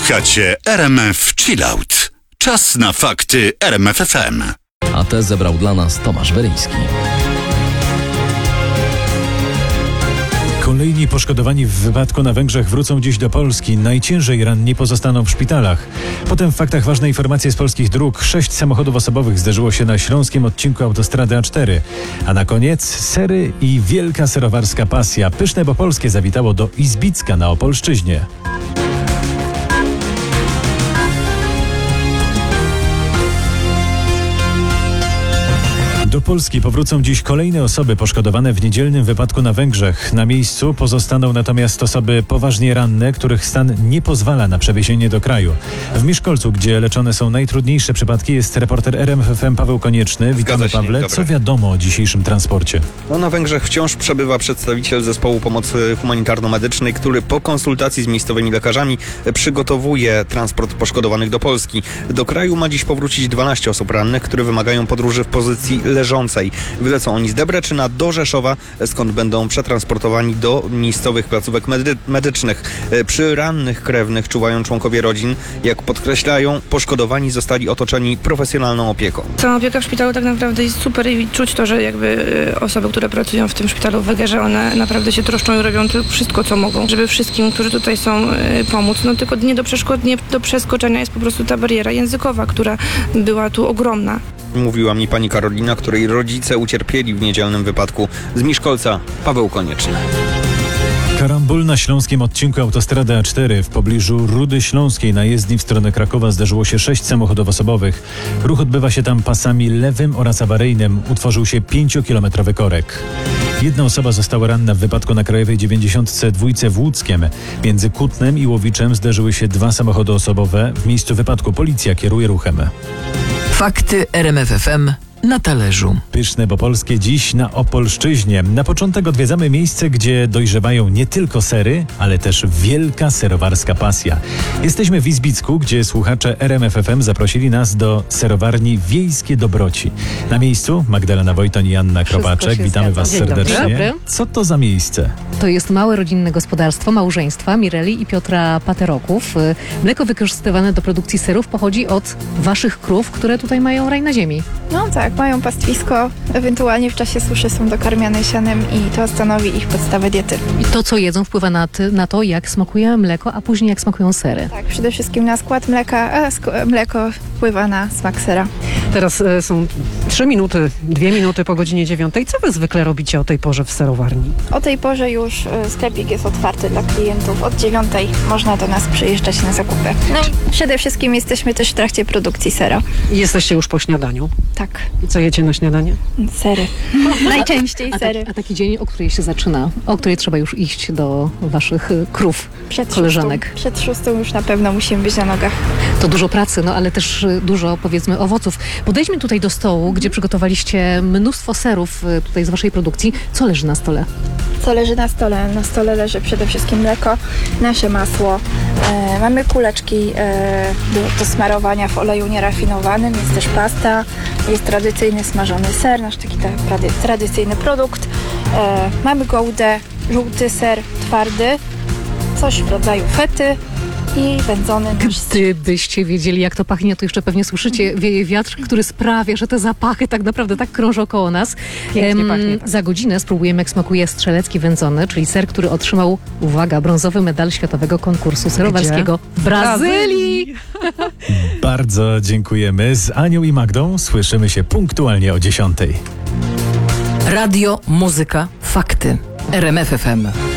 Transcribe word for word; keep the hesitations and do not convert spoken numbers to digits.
Słuchacie R M F Chillout. Czas na fakty R M F F M. A te zebrał dla nas Tomasz Weryński. Kolejni poszkodowani w wypadku na Węgrzech wrócą dziś do Polski. Najciężej ranni pozostaną w szpitalach. Potem w faktach ważne informacje z polskich dróg. Sześć samochodów osobowych zderzyło się na śląskim odcinku autostrady A cztery. A na koniec sery i wielka serowarska pasja. Pyszne bo polskie zawitało do Izbicka na Opolszczyźnie. Do Polski powrócą dziś kolejne osoby poszkodowane w niedzielnym wypadku na Węgrzech. Na miejscu pozostaną natomiast osoby poważnie ranne, których stan nie pozwala na przewiezienie do kraju. W Miszkolcu, gdzie leczone są najtrudniejsze przypadki, jest reporter R M F F M Paweł Konieczny. Witamy, Pawle. Co wiadomo o dzisiejszym transporcie? No, na Węgrzech wciąż przebywa przedstawiciel zespołu pomocy humanitarno-medycznej, który po konsultacji z miejscowymi lekarzami przygotowuje transport poszkodowanych do Polski. Do kraju ma dziś powrócić dwanaście osób rannych, które wymagają podróży w pozycji leżącej. Wylecą oni z Debreczyna do Rzeszowa, skąd będą przetransportowani do miejscowych placówek medy- medycznych. Przy rannych krewnych czuwają członkowie rodzin. Jak podkreślają, poszkodowani zostali otoczeni profesjonalną opieką. Sama opieka w szpitalu tak naprawdę jest super i czuć to, że jakby osoby, które pracują w tym szpitalu w Wegerze, one naprawdę się troszczą i robią wszystko, co mogą, żeby wszystkim, którzy tutaj są, pomóc. No tylko nie do, przeszkod- nie do przeskoczenia jest po prostu ta bariera językowa, która była tu ogromna. Mówiła mi pani Karolina, której rodzice ucierpieli w niedzielnym wypadku. Z Miszkolca Paweł Konieczny. Karambol na śląskim odcinku autostrady A cztery w pobliżu Rudy Śląskiej na jezdni w stronę Krakowa zdarzyło się sześć samochodów osobowych. Ruch odbywa się tam pasami lewym oraz awaryjnym. Utworzył się pięciokilometrowy korek. Jedna osoba została ranna w wypadku na Krajowej dziewięćdziesiątce dwa w Łódzkiem. Między Kutnem i Łowiczem zderzyły się dwa samochody osobowe. W miejscu wypadku policja kieruje ruchem. Fakty R M F F M na talerzu. Pyszne bo polskie dziś na Opolszczyźnie. Na początek odwiedzamy miejsce, gdzie dojrzewają nie tylko sery, ale też wielka serowarska pasja. Jesteśmy w Izbicku, gdzie słuchacze R M F F M zaprosili nas do serowarni Wiejskie Dobroci. Na miejscu Magdalena Wojton i Anna Kropaczek. Witamy Was Dzień serdecznie. dobry. Co to za miejsce? To jest małe rodzinne gospodarstwo małżeństwa Mireli i Piotra Pateroków. Mleko wykorzystywane do produkcji serów pochodzi od waszych krów, które tutaj mają raj na ziemi. No tak, mają pastwisko, ewentualnie w czasie suszy są dokarmiane sianem i to stanowi ich podstawę diety. I to, co jedzą, wpływa na, ty, na to, jak smakuje mleko, a później jak smakują sery. Tak, przede wszystkim na skład mleka, a sk- mleko wpływa na smak sera. Teraz e, są trzy minuty, dwie minuty po godzinie dziewiątej. Co wy zwykle robicie o tej porze w serowarni? O tej porze już e, sklepik jest otwarty dla klientów. Od dziewiątej można do nas przyjeżdżać na zakupy. No i przede wszystkim jesteśmy też w trakcie produkcji sera. Jesteście już po śniadaniu. Tak, I co jecie na śniadanie? sery. Najczęściej A, sery. ta, a taki dzień, o której się zaczyna, o której trzeba już iść do waszych y, krów, Przed koleżanek. szóstą, przed szóstą już na pewno musimy być na nogach. To dużo pracy, no ale też y, dużo, powiedzmy, owoców. Podejdźmy tutaj do stołu, gdzie przygotowaliście mnóstwo serów y, tutaj z waszej produkcji. Co leży na stole? Co leży na stole? Na stole leży przede wszystkim mleko, nasze masło. E, mamy kuleczki e, do, do smarowania w oleju nierafinowanym. Jest też pasta, jest tradycyjny smażony ser, nasz taki ta, trady, tradycyjny produkt. E, mamy gołdę, żółty ser twardy, coś w rodzaju fety i wędzony nasz ser. Gdybyście wiedzieli, jak to pachnie, to jeszcze pewnie słyszycie, wieje wiatr, który sprawia, że te zapachy tak naprawdę tak krążą koło nas. Pięknie pachnie, tak. Za godzinę spróbujemy, jak smakuje strzelecki wędzony, czyli ser, który otrzymał, uwaga, brązowy medal światowego konkursu serowarskiego w Brazylii. Bardzo dziękujemy. Z Anią i Magdą słyszymy się punktualnie o dziesiątej. Radio, muzyka, fakty. R M F F M.